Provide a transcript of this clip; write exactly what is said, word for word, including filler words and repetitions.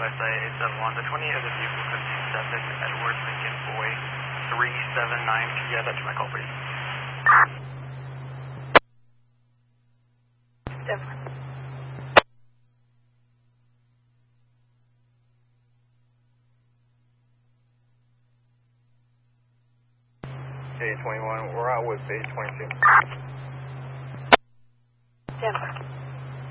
S I eight seven one. The twenty of the vehicle fifty-seven Edward Lincoln Boy three seven nine. Can you add that to my call, please? Definitely. J twenty-one, we're out with page twenty-two. Denver.